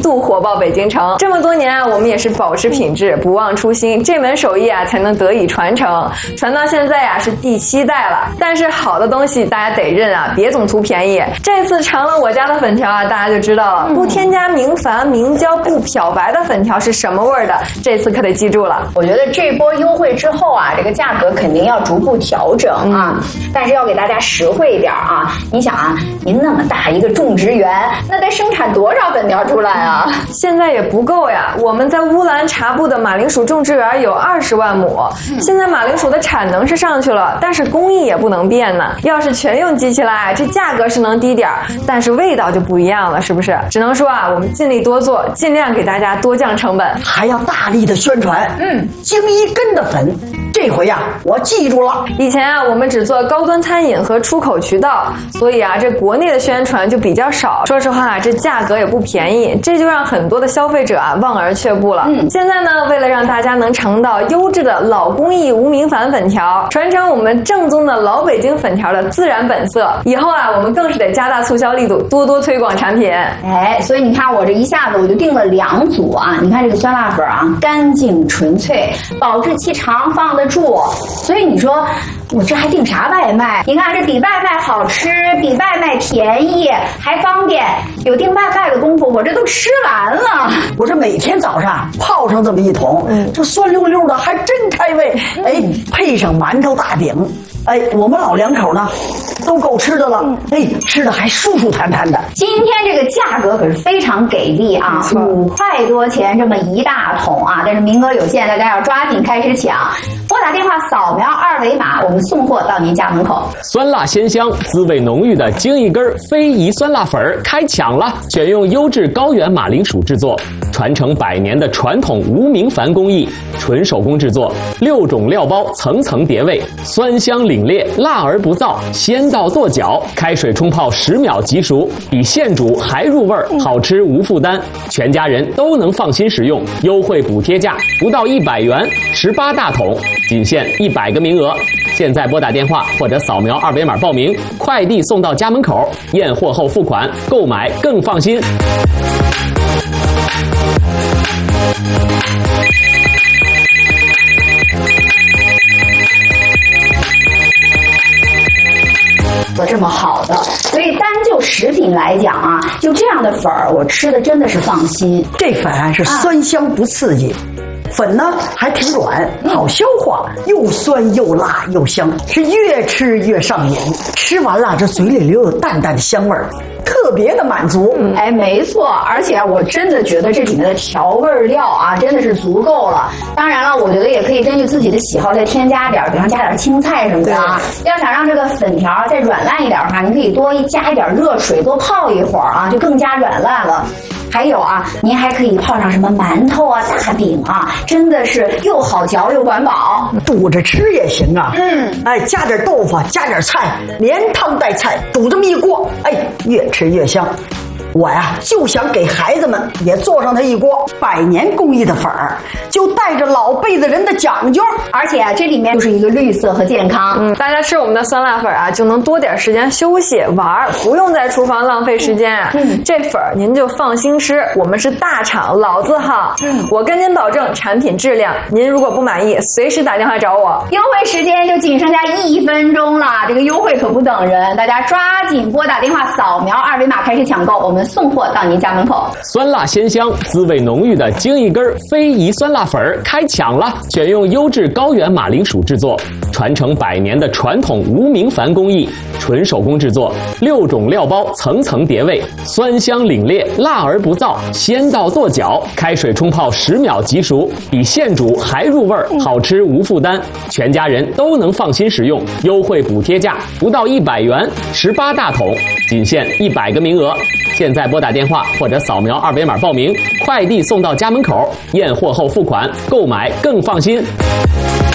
度火爆北京城。这么多年啊，我们也是保持品质，不忘初心，这门手艺啊才能得以传承。传到现在啊是第7代了。但是好的东西大家得认啊，别总图便宜。这次尝了我家的粉条啊，大家就知道了，不添加明矾、明胶、不漂白的粉条是什么味儿的。这次可得记住了。 我觉得这波优惠之后啊，这个价格肯定要逐步调整啊，但是要给大家实惠一点啊。你想啊，您那么大一个种植园，那得生产多少粉条出来啊？ 现在也不够呀。我们在乌兰察布的马铃薯种植园有20万亩，现在马铃薯的产能是上去了，但是工艺也不能变呢。要是全用机器来，这价格是能低点儿，但是味道就不一样了，是不是？只能说啊，我们尽力多做，尽量给大家多降成本， 还要大力的宣传。精一根的粉，这回呀，我记住了。 以前啊，我们只做高端餐饮和出口渠道，所以啊，这国内的宣传就比较少。说实话，这价格也不便宜，这就让很多的消费者啊望而却步了。现在呢，为了让大家能尝到优质的老工艺无明矾粉条，传承我们正宗的老北京粉条的自然本色，以后啊，我们更是得加大促销力度，多多推广产品。 哎，所以你看我这一下子我就订了2组啊。你看这个酸辣粉啊，干净纯粹，保质期长，放得住。所以你说我这还订啥外卖？你看这比外卖好吃，比外卖便宜，还方便。有订外卖的功夫，我这都吃完了。 我这每天早上泡上这么一桶，这酸溜溜的还真开胃。哎，配上馒头大饼，哎，我们老两口呢都够吃的了。哎，吃的还舒舒坦坦的。 今天这个价格可是非常给力啊，5块多钱这么一大桶啊，但是名额有限，大家要抓紧开始抢。拨打电话扫描2维码，我们送货到您家门口。 酸辣鲜香、滋味浓郁的京一根非遗酸辣粉开抢了！选用优质高原马铃薯制作，传承100年的传统无明矾工艺，纯手工制作，6种料包层层叠位，酸香凛冽，辣而不燥，鲜到跺脚。开水冲泡10秒即熟，比现煮还入味儿，好吃无负担，全家人都能放心食用。优惠补贴价不到100元，18大桶。仅限100个名额，现在拨打电话或者扫描2维码报名，快递送到家门口，验货后付款，购买更放心。 这么好的，所以单就食品来讲啊，就这样的粉儿，我吃的真的是放心。 这粉是酸香不刺激。粉呢还挺软，好消化，又酸又辣又香，是越吃越上瘾。吃完了，这嘴里留有淡淡的香味儿，特别的满足。 哎，没错，而且我真的觉得这里面的调味料啊，真的是足够了。当然了，我觉得也可以根据自己的喜好再添加点，比方加点青菜什么的啊。要想让这个粉条再软烂一点的话，你可以多加一点热水，多泡一会儿啊，就更加软烂了。还有啊，您还可以泡上什么馒头啊、大饼啊，真的是又好嚼又管饱， 煮着吃也行啊。哎，加点豆腐，加点菜，连汤带菜，煮这么一锅，哎，越吃越香。我呀就想给孩子们也做上它一锅100年工艺的粉儿，就带着老辈子人的讲究， 而且啊这里面就是一个绿色和健康。 大家吃我们的酸辣粉啊，就能多点时间休息玩，不用在厨房浪费时间啊。这粉儿您就放心吃，我们是大厂老字号，我跟您保证产品质量。您如果不满意，随时打电话找我。 优惠时间就仅剩下1分钟了，这个优惠可不等人，大家抓紧拨打电话扫描2维码开始抢购，我们送货到您家门口。 酸辣鲜香、滋味浓郁的京一根非遗酸辣粉开抢了！选用优质高原马铃薯制作，传承100年的传统无明矾工艺，纯手工制作，6种料包层层叠位，酸香凛冽，辣而不燥，鲜到跺脚。开水冲泡10秒即熟，比现煮还入味儿，好吃无负担，全家人都能放心食用。优惠补贴价不到100元，18大桶，仅限100个名额。现在拨打电话或者扫描2维码报名，快递送到家门口，验货后付款，购买更放心。